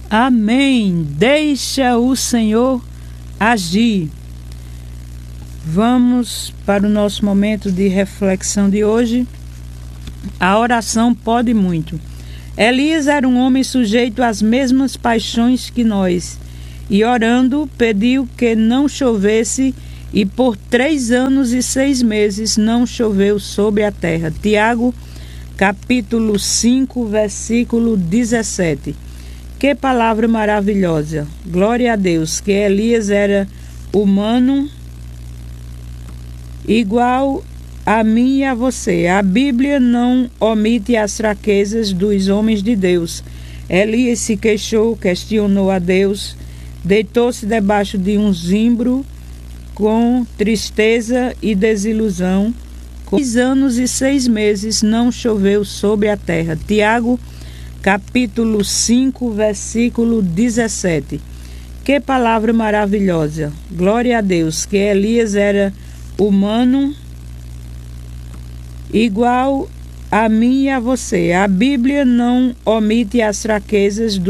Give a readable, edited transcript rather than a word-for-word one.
Amém. Deixa o Senhor agir. Vamos para o nosso momento de reflexão de hoje. A oração pode muito. Elias era um homem sujeito às mesmas paixões que nós, e orando pediu que não chovesse, e por 3 anos e 6 meses não choveu sobre a terra. Tiago, capítulo 5, versículo 17. Que palavra maravilhosa! Glória a Deus, que Elias era humano, igual a mim e a você. A Bíblia não omite as fraquezas dos homens de Deus. Elias se queixou, questionou a Deus, deitou-se debaixo de um zimbro com tristeza e desilusão. 3 anos e 6 meses não choveu sobre a terra. Tiago, capítulo 5, versículo 17. Que palavra maravilhosa! Glória a Deus, que Elias era humano, igual a mim e a você. A Bíblia não omite as fraquezas